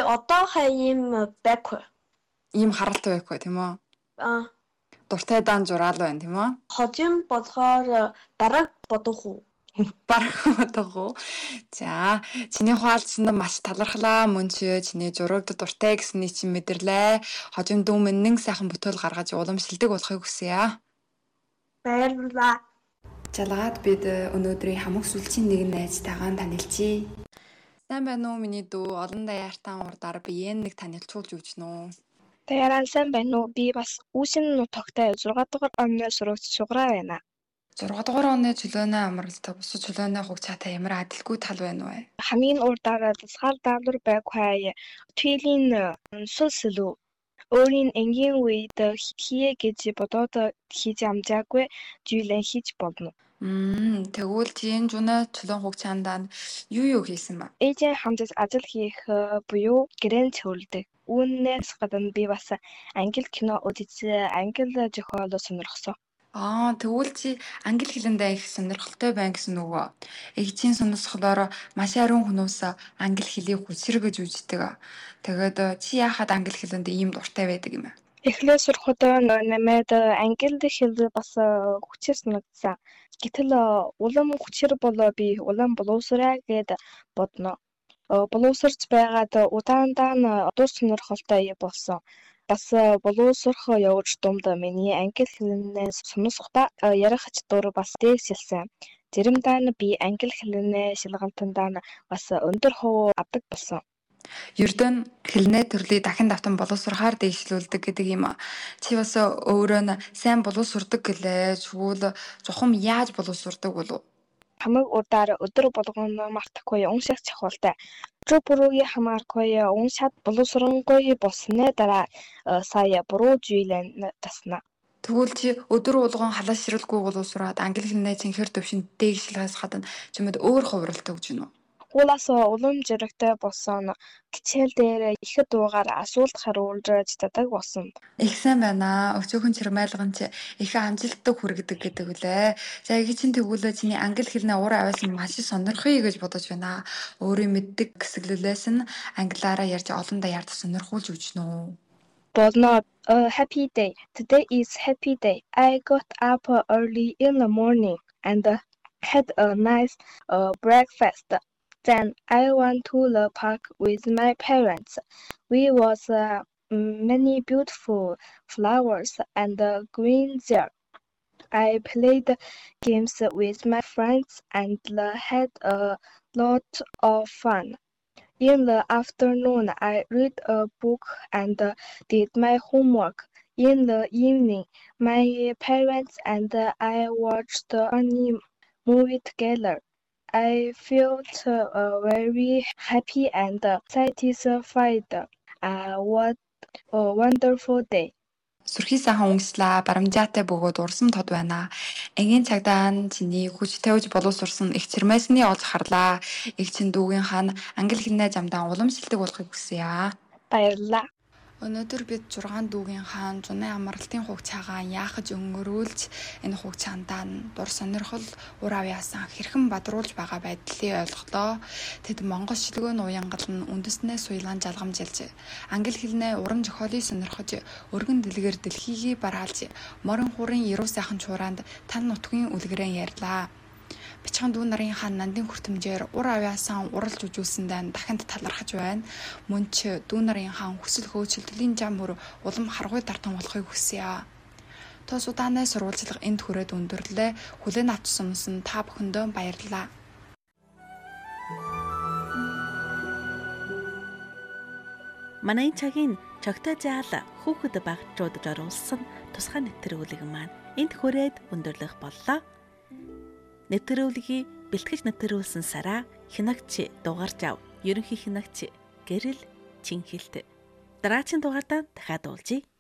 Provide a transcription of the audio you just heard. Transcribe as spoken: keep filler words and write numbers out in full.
одоохоо ийм байхгүй. Ийм харалтай байхгүй тийм үү? Аа. Дуртай дан жураал байна тийм үү? Хожим болохоор дараг бодох уу? Барах. За, чиний хуалцсан маш талархлаа. Мөн ч чиний зурагд дуртай гэсний чинь мэдэрлээ. Хожим дүү минь нэн сайхан бүтээл гаргаж уламжлалдаг болохыг хүсье. Баярлалаа. Жалгаад бид өнөөдрийн хамаг сүлжийн нэгэн найзтайгаа танилцъя. Сайн байна уу миний дүү? Олон даяартаа урдаар биеэн нэг танилцуулж өгч нөө. Даяараа сайн байна уу? Би бас үүсийн нутагтай зургаан дугаар онны сурагч Шуграа байна. зургаан дугаар оны чөлөөний амралтай бусад чөлөөний хугацаатай ямар адилгүй тал байна вэ? Хамгийн урдаараа тусгаар даалгавар байхгүй твилийн сүлсэлүү өөрийн энгийн үед хие гэж бодоод хийж амжаагүй зүйлээ хийж болно. Мм тэгвэл тийм зүнэ чөлөөн хугацаанд юу юу хийсэн бэ? Ээжээ хамтд ажил хийх буюу гэрэн цэвэрлэдэг. Үүнээс гадна би бас англи кино үзэж англи зохиол сонирхсон. Аа тэгвэл чи англи хэлэндээ их сонирхолтой байна гэсэн үгөө. Эгчийн сонсохлоор маш ариун хүмүүс англи хэлийг хүчрэг гэж үздэг. Тэгээд чи яахад англи хэлэнд ийм дуртай байдаг юм бэ? Эхлээд сурахад нэмээд англи хэл бас хүчээр санагдсан. Гэтэл улам хүчээр болоо би улам боловсраа гэд бодно. Боловсрч байгаад удаандаа нь одоо сонирхолтой болсон. Бас боловсрох явж думд миний англи хэлнээ сонсохдоо ярих чадвар бас дээшилсэн. Заримдаа нь би англи хэлнээ шалгалтандаа нь бас өндөр хувь авдаг болсон. Ердөө нь хэлний төрлийг дахин давтан боловсрохоор дэвшлүүлдэг гэдэг юм. Чи бас өөрөө нь сайн боловсрдог гэлээ. Тэгвэл зөвхөн яаж боловсрдог болов? Хамаг урдаар өдөр болгоно мартахгүй унших чухалтай. Өдөр бүрүүгийн хамаарахгүй уншаад боловсронгуй болсны дараа сая буруу зүйлээ тасна. Тэгвэл чи өдөр болгон халаашралгүй боловсроод англи хэлний цэнхэр төвшөнд дэвшлэхээс гадна чимэд өөр хувиралт өгч гинөө. Уулаас улам зэрэгтэй болсон хичээл дээр их дуугаар асуулт хариулж чаддаг болсон. Их сайн байна. Өчөөхөн чирмайлган чи их амжилттай хүргэдэг гэдэг үлээ. За их чинь тэгвэл чиний англи хэлний уур аваас нь маш сонирхъя гэж бодож байна. Өөрийн мэддэг гэсэглэлээс нь англиараа ярьж олон даяарт сонирхуулж өгч нөө. Болно. A happy day. Today is happy day. I got up early in the morning and had a nice uh, breakfast. Then I went to the park with my parents. We was uh, many beautiful flowers and uh, green there. I played games with my friends and uh, had a lot of fun. In the afternoon, I read a book and uh, did my homework. In the evening, my parents and uh, I watched a funny movie together. I felt uh, very happy and uh, satisfied. Uh, what a wonderful day. Сүрхий сайхан өнгөслөө барамжаатай бөгөөд урсам тод байна. Энгийн цагдаа нь чиний хүч тавьж боловсрсон их чирмээсний олж харлаа. Их чин дүүгийн хаан англи хэлний замдаа уламжлалдаг болохыг хүсье. Баярлалаа. Өнөөдөр бид зургаан дүүгийн хаан зуны амралтын хугацаагаа яахаж өнгөрүүлж энэ хугацаандаа дур сонирхол ур авьяасан хэрхэн бадруулж байгаа байдлыг ойлголоо. Тэд монгол шилгөөний уянгал нь үндэснээ суйлгаан жалгамжилж, англи хэлний уран зохиолыг сонирхож, өргөн дэлгэр дэлхийгээ бараалж, морин хурын яруу сайхан чураанд тань нутгийн үлгэрэн ярьлаа. Бичгэн дүү нарын хаан нандин хүртэмжээр ур авьяасаа уралж үжүүлсэндээ дахинд талархаж байна. Мөн ч дүү нарын хаан хүсэл хөөцөлтлийн зам мөр улам харгуй дартан болохыг хүсье. Тос удааны сурвалжлага энд хүрээд өндөрлөө. Хүлээн авч сумсан та бүхэндөө баярлалаа. Манай цагийн чогтой заал хүүхэд багчуудад оруулсан тусгай нэвтрүүлэг маань энд хүрээд өндөрлөх боллоо. Нэвтрүүлгийг бэлтгэж нэвтрүүлсэн Сара хянагч дугаарч ав. Ерөнхий хянагч Гэрэл Чинхэлт. Дараагийн дугаартаа дахиад уулзъя.